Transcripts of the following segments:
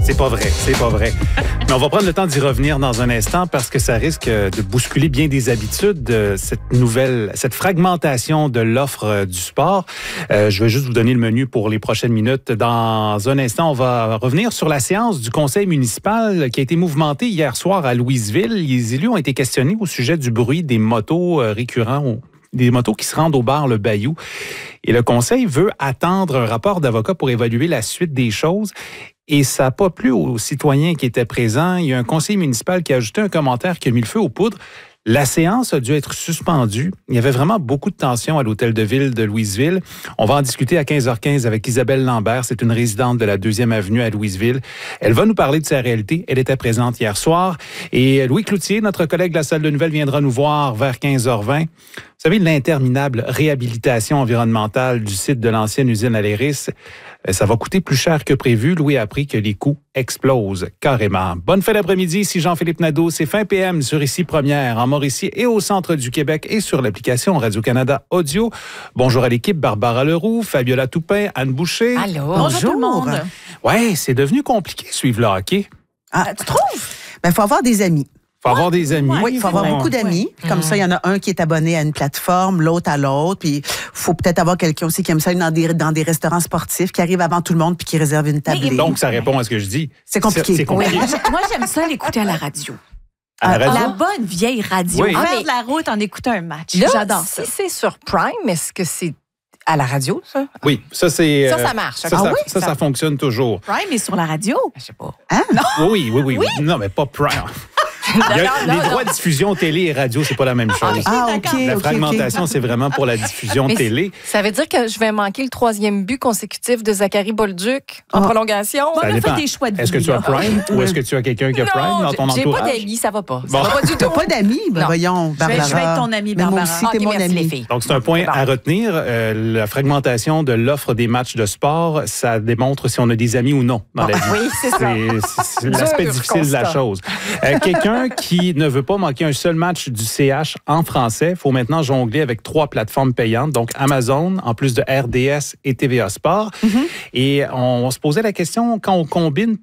C'est pas vrai. Mais on va prendre le temps d'y revenir dans un instant parce que ça risque de bousculer bien des habitudes, cette fragmentation de l'offre du sport. Je vais juste vous donner le menu pour les prochaines minutes. Dans un instant, on va revenir sur la séance du conseil municipal qui a été mouvementée hier soir à Louisville. Les élus ont été questionnés au sujet du bruit des motos récurrents, des motos qui se rendent au bar Le Bayou. Et le conseil veut attendre un rapport d'avocat pour évaluer la suite des choses. Et ça n'a pas plu aux citoyens qui étaient présents. Il y a un conseiller municipal qui a ajouté un commentaire qui a mis le feu aux poudres. La séance a dû être suspendue. Il y avait vraiment beaucoup de tension à l'hôtel de ville de Louisville. On va en discuter à 15h15 avec Isabelle Lambert. C'est une résidente de la 2e avenue à Louisville. Elle va nous parler de sa réalité. Elle était présente hier soir. Et Louis Cloutier, notre collègue de la salle de nouvelles, viendra nous voir vers 15h20. Vous savez, l'interminable réhabilitation environnementale du site de l'ancienne usine Aléris, ça va coûter plus cher que prévu. Louis a appris que les coûts explosent carrément. Bonne fin d'après-midi, ici Jean-Philippe Nadeau. C'est fin PM sur Ici Première, en Mauricie et au centre du Québec et sur l'application Radio-Canada Audio. Bonjour à l'équipe, Barbara Leroux, Fabiola Toupin, Anne Boucher. Allô. Bonjour tout le monde. Ouais, c'est devenu compliqué suivre le hockey. Ah, tu trouves? Ben, faut avoir des amis. Faut avoir des amis. Oui, il faut avoir beaucoup d'amis. Puis comme ça, il y en a un qui est abonné à une plateforme, l'autre à l'autre. Puis faut peut-être avoir quelqu'un aussi qui aime ça aller dans des restaurants sportifs, qui arrive avant tout le monde puis qui réserve une table. Donc, ça répond à ce que je dis. C'est compliqué. C'est compliqué. Oui, moi, j'aime ça l'écouter à la radio. À la radio? La bonne vieille radio. Oui. Faire de la route en écoutant un match. Là, J'adore ça. si c'est sur Prime, est-ce que c'est à la radio, ça? Oui, ça c'est... Ça marche. Ça fonctionne toujours. Prime est sur la radio. Je sais pas. Hein? Oui. Non, mais pas Prime. Les droits de diffusion télé et radio, c'est pas la même chose. Ah, OK. La fragmentation, c'est vraiment pour la diffusion télé. Ça veut dire que je vais manquer le 3e but consécutif de Zachary Bolduc en prolongation? Ça On a dépend. fait des choix de vie. Est-ce que tu as Prime ou est-ce que tu as quelqu'un qui a Prime dans ton j'ai entourage? pas d'amis, ça va pas. Bon. Ça va pas du tout. T'as pas d'amis? Ben, voyons, Barbara. Je vais être ton amie, Mais moi Barbara. aussi, t'es Ok, mon merci, les amie. filles. Donc, c'est un point à retenir. La fragmentation de l'offre des matchs de sport, ça démontre si on a des amis ou non dans la vie. Oui, c'est ça. C'est l'aspect Dur difficile de la constat. chose. Quelqu'un qui ne veut pas manquer un seul match du CH en français, il faut maintenant jongler avec 3 plateformes payantes, donc Amazon, en plus de RDS et TVA Sport. Et on se posait la question, quand on combine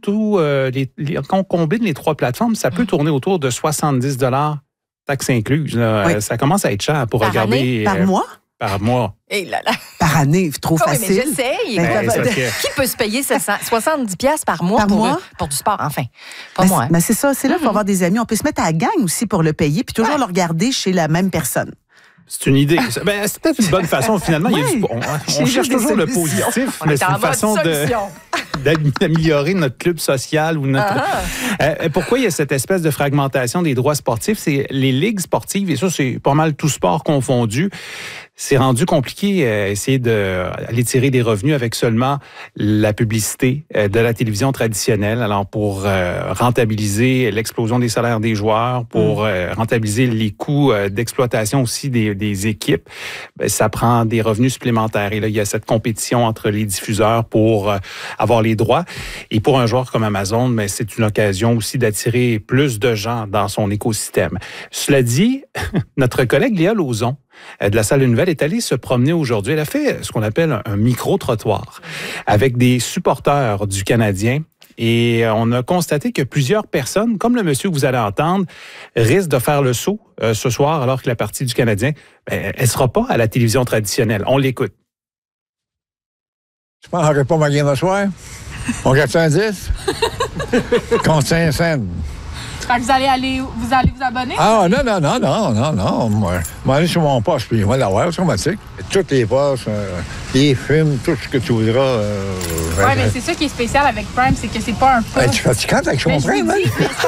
quand on combine les 3 plateformes, ça peut tourner autour de 70 $, taxes incluses. Là. Oui. Ça commence à être cher pour Par regarder. Par mois? Par mois. Et là là. Par année, trop Oui, mais facile. j'essaye. Ben, c'est parce que- Qui peut se payer 70 $ par mois Par mois? pour du sport? Enfin, pas Ben, moi. Hein. ben, c'est ça, c'est là qu'il faut avoir des amis. On peut se mettre à la gang aussi pour le payer, puis toujours le regarder chez la même personne. C'est une idée. C'est peut-être une bonne façon, finalement. Il y a Oui. on J'ai cherche juste des toujours le solutions. positif, On mais est c'est en une mode façon solution. d'améliorer notre club social ou notre... Pourquoi il y a cette espèce de fragmentation des droits sportifs? C'est les ligues sportives, et ça, c'est pas mal tout sport confondu. C'est rendu compliqué essayer d'aller tirer des revenus avec seulement la publicité de la télévision traditionnelle. Alors, pour rentabiliser l'explosion des salaires des joueurs, pour rentabiliser les coûts d'exploitation aussi des équipes, ben, ça prend des revenus supplémentaires. Et là, il y a cette compétition entre les diffuseurs pour avoir les droits. Et pour un joueur comme Amazon, ben, c'est une occasion aussi d'attirer plus de gens dans son écosystème. Cela dit, notre collègue Léa Lauzon, de la salle de nouvelles, est allée se promener aujourd'hui. Elle a fait ce qu'on appelle un micro-trottoir avec des supporters du Canadien. Et on a constaté que plusieurs personnes, comme le monsieur que vous allez entendre, risquent de faire le saut ce soir alors que la partie du Canadien, ben, elle ne sera pas à la télévision traditionnelle. On l'écoute. Je pense que j'aurais pas ma game ce soir. On reste un 10. Contre Saint-Saëns. Fait que vous allez vous abonner? Ah, non. Moi, je vais aller sur mon poste, puis on va l'avoir, c'est automatique. Toutes les postes, les films, tout ce que tu voudras. Oui, mais c'est ça qui est spécial avec Prime, c'est que c'est pas un poste. Tu fais quand avec Mais son je vous Prime, dis,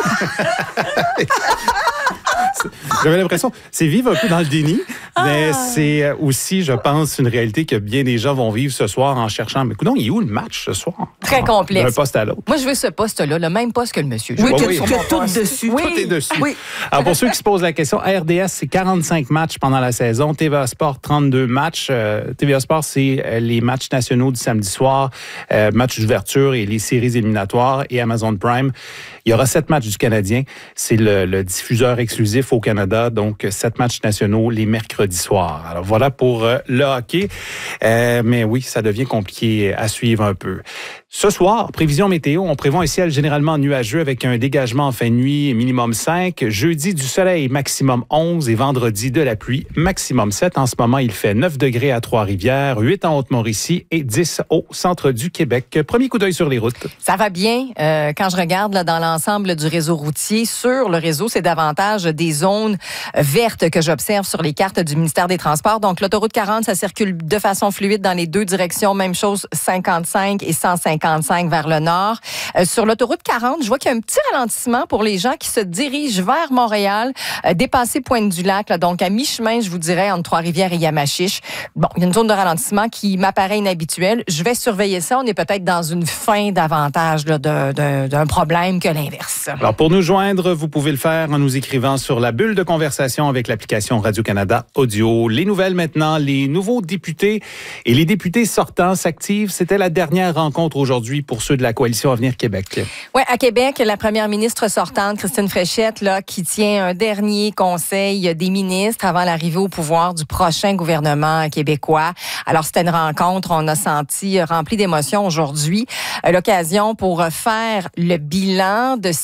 J'avais l'impression, c'est vivre un peu dans le déni, mais c'est aussi, je pense, une réalité que bien des gens vont vivre ce soir en cherchant. Mais coudonc, il est où le match ce soir? Très complexe. D'un poste à l'autre. Moi, je veux ce poste-là, le même poste que le monsieur. Je Oui, veux que tout tu sur mon as tout poste. dessus. Oui. Tout est dessus. Oui. Alors, pour ceux qui se posent la question, RDS, c'est 45 matchs pendant la saison. TVA Sport, 32 matchs. TVA Sport, c'est les matchs nationaux du samedi soir, matchs d'ouverture et les séries éliminatoires. Et Amazon Prime, il y aura 7 matchs du Canadien. C'est le diffuseur exclusif au Canada. Donc, 7 matchs nationaux les mercredis soirs. Alors, voilà pour le hockey. Mais oui, ça devient compliqué à suivre un peu. Ce soir, prévision météo, on prévoit un ciel généralement nuageux avec un dégagement en fin de nuit minimum 5. Jeudi, du soleil maximum 11 et vendredi, de la pluie maximum 7. En ce moment, il fait 9 degrés à Trois-Rivières, 8 en Haute-Mauricie et 10 au centre du Québec. Premier coup d'œil sur les routes. Ça va bien. Quand je regarde là, dans l'ensemble du réseau routier, sur le réseau, c'est davantage des zones vertes que j'observe sur les cartes du ministère des Transports. Donc, l'autoroute 40, ça circule de façon fluide dans les deux directions. Même chose, 55 et 155 vers le nord. Sur l'autoroute 40, je vois qu'il y a un petit ralentissement pour les gens qui se dirigent vers Montréal, dépasser Pointe-du-Lac, là, donc à mi-chemin, je vous dirais, entre Trois-Rivières et Yamachiche. Bon, il y a une zone de ralentissement qui m'apparaît inhabituelle. Je vais surveiller ça. On est peut-être dans une fin davantage là, d'un problème que l'inverse. Alors, pour nous joindre, vous pouvez le faire en nous écrivant sur la bulle de conversation avec l'application Radio-Canada Audio. Les nouvelles maintenant, les nouveaux députés et les députés sortants s'activent. C'était la dernière rencontre aujourd'hui pour ceux de la Coalition Avenir Québec. Oui, à Québec, la première ministre sortante, Christine Fréchette, là, qui tient un dernier conseil des ministres avant l'arrivée au pouvoir du prochain gouvernement québécois. Alors, c'était une rencontre, on a senti remplie d'émotions aujourd'hui. L'occasion pour faire le bilan de